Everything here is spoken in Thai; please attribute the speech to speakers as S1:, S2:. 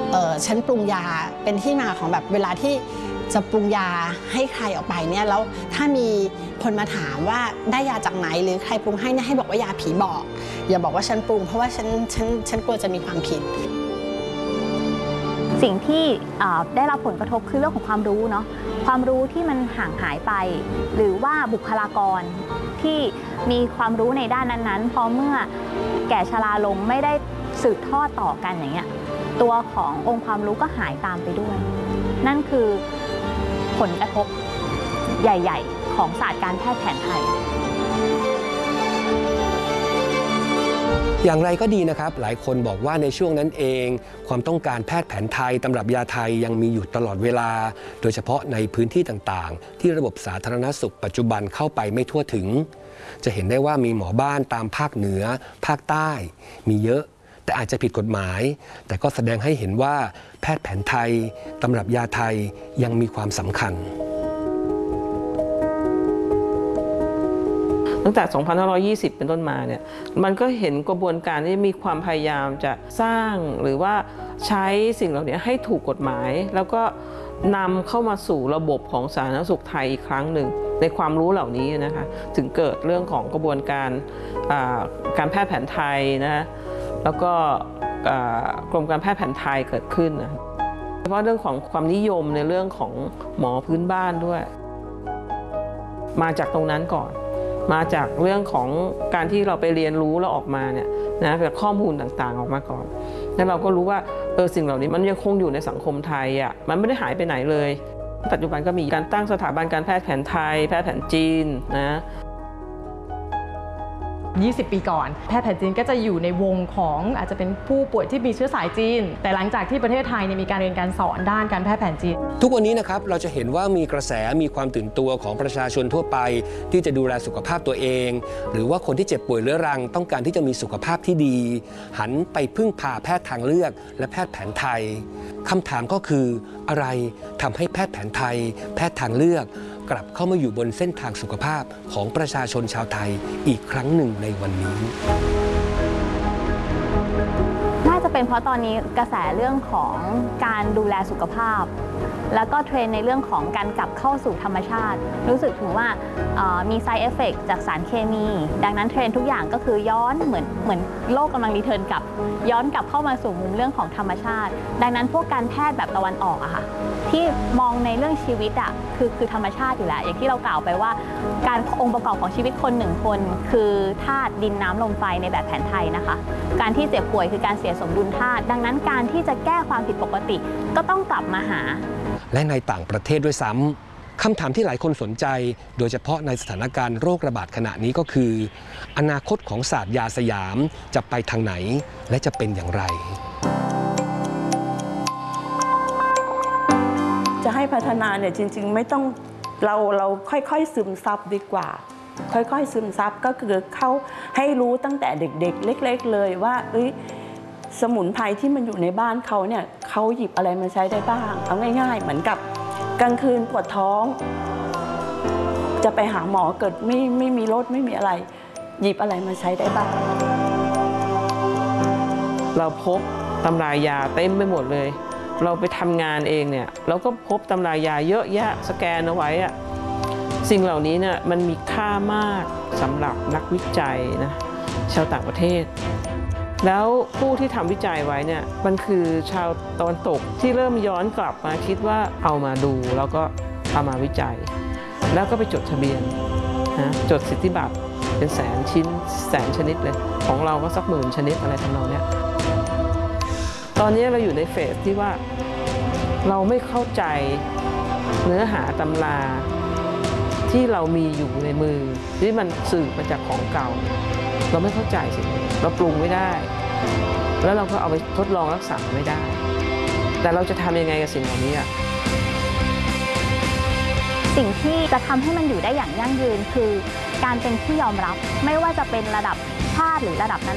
S1: ฉันปรุงยาเป็นที่มาของแบบเวลาที่จะปรุงยาให้ใครออกไปเนี่ยแล้วถ้ามีคนมาถามว่าได้ยาจากไหนหรือใครปรุงให้เนี่ยให้บอกว่ายาผีบอกอย่าบอกว่าฉันปรุงเพราะว่าฉันกลัวจะมีความผิด
S2: สิ่งที่ได้รับผลกระทบคือเรื่องของความรู้เนาะความรู้ที่มันห่างหายไปหรือว่าบุคลากรที่มีความรู้ในด้านนั้นๆพอเมื่อแก่ชราลงไม่ได้สืบทอดต่อกันอย่างเงี้ยตัวขององค์ความรู้ก็หายตามไปด้วยนั่นคือผลกระทบใหญ่ๆของศาสตร์การแพทย์แผนไทย
S3: อย่างไรก็ดีนะครับหลายคนบอกว่าในช่วงนั้นเองความต้องการแพทย์แผนไทยตำรับยาไทยยังมีอยู่ตลอดเวลาโดยเฉพาะในพื้นที่ต่างๆที่ระบบสาธารณสุขปัจจุบันเข้าไปไม่ทั่วถึงจะเห็นได้ว่ามีหมอบ้านตามภาคเหนือภาคใต้มีเยอะแต่อาจจะผิดกฎหมายแต่ก็แสดงให้เห็นว่าแพทย์แผนไทยตำรับยาไทยยังมีความสำคัญ
S4: ตั้งแต่ 2520 เป็นต้นมาเนี่ยมันก็เห็นกระบวนการที่มีความพยายามจะสร้างหรือว่าใช้สิ่งเหล่านี้ให้ถูกกฎหมายแล้วก็นำเข้ามาสู่ระบบของสาธารณสุขไทยอีกครั้งหนึ่งในความรู้เหล่านี้นะคะถึงเกิดเรื่องของกระบวนการการแพทย์แผนไทยนะแล้วก็กรมการแพทย์แผนไทยเกิดขึ้นนะเฉพาะเรื่องของความนิยมในเรื่องของหมอพื้นบ้านด้วยมาจากตรงนั้นก่อนมาจากเรื่องของการที่เราไปเรียนรู้แล้วออกมาเนี่ยนะจากข้อมูลต่างๆออกมาก่อนแล้วเราก็รู้ว่าสิ่งเหล่านี้มันยังคงอยู่ในสังคมไทยอ่ะมันไม่ได้หายไปไหนเลยปัจจุบันก็มีการตั้งสถาบันการแพทย์แผนไทยแพทย์แผนจีนนะ
S5: 20 ปีก่อนแพทย์แผนจีนก็จะอยู่ในวงของอาจจะเป็นผู้ป่วยที่มีเชื้อสายจีนแต่หลังจากที่ประเทศไทยมีการเรียนการสอนด้านการแพทย์แผนจีน
S3: ทุกวันนี้นะครับเราจะเห็นว่ามีกระแสมีความตื่นตัวของประชาชนทั่วไปที่จะดูแลสุขภาพตัวเองหรือว่าคนที่เจ็บป่วยเรื้อรังต้องการที่จะมีสุขภาพที่ดีหันไปพึ่งพาแพทย์ทางเลือกและแพทย์แผนไทยคำถามก็คืออะไรทำให้แพทย์แผนไทยแพทย์ทางเลือกกลับเข้ามาอยู่บนเส้นทางสุขภาพของประชาชนชาวไทยอีกครั้งหนึ่งในวันนี้
S2: น่าจะเป็นเพราะตอนนี้กระแสเรื่องของการดูแลสุขภาพแล้วก็เทรนในเรื่องของการกลับเข้าสู่ธรรมชาติรู้สึกถึงว่ามี side effect จากสารเคมีดังนั้นเทรนทุกอย่างก็คือย้อนเหมือนโลกกำลังรีเทิร์นกลับย้อนกลับเข้ามาสู่มุมเรื่องของธรรมชาติดังนั้นพวกการแพทย์แบบตะวันออกอะค่ะที่มองในเรื่องชีวิตอะคือธรรมชาติอยู่แล้วอย่างที่เรากล่าวไปว่าการองค์ประกอบของชีวิตคนหนึ่งคนคือธาตุดินน้ำลมไฟในแบบแผนไทยนะคะการที่เจ็บป่วยคือการเสียสมดุลธาตุดังนั้นการที่จะแก้ความผิดปกติก็ต้องกลับมาหา
S3: และในต่างประเทศด้วยซ้ำคำถามที่หลายคนสนใจโดยเฉพาะในสถานการณ์โรคระบาดขณะนี้ก็คืออนาคตของศาสตร์ยาสยามจะไปทางไหนและจะเป็นอย่างไร
S6: จะให้พัฒนาเนี่ยจริงๆไม่ต้องเราค่อยๆซึมซับดีกว่าค่อยๆซึมซับก็คือเขาให้รู้ตั้งแต่เด็กๆเล็กๆเลยว่าสมุนไพรที่มันอยู่ในบ้านเขาเนี่ยเขาหยิบอะไรมาใช้ได้บ้างเอาง่ายๆเหมือนกับกลางคืนปวดท้องจะไปหาหมอเกิดไม่มีรถไม่มีอะไรหยิบอะไรมาใช้ได้บ้าง
S4: เราพบตำรายาเต็มไปหมดเลยเราไปทำงานเองเนี่ยเราก็พบตำรายาเยอะแยะสแกนเอาไว้อะสิ่งเหล่านี้เนี่ยมันมีค่ามากสำหรับนักวิจัยนะชาวต่างประเทศแล้วผู้ที่ทำวิจัยไว้เนี่ยมันคือชาวตะวันตกที่เริ่มย้อนกลับมาคิดว่าเอามาดูแล้วก็เอามาวิจัยแล้วก็ไปจดทะเบียนนะจดสิทธิบัตรเป็นแสนชิ้นแสนชนิดเลยของเราก็สัก10,000 ชนิดอะไรทำนองนี้ตอนนี้เราอยู่ในเฟสที่ว่าเราไม่เข้าใจเนื้อหาตำราที่เรามีอยู่ในมือที่มันสืบมาจากของเก่าเราไม่เข้าใจสิเราปรุงไม่ได้แล้วเราก็เอาไปทดลองรักษาไม่ได้แต่เราจะทำยังไงกับสิ่งเหล่านี้
S2: สิ่งที่จะทำให้มันอยู่ได้อย่างยั่งยืนคือการเป็นที่ยอมรับไม่ว่าจะเป็นระดับชาติหรือระดับนา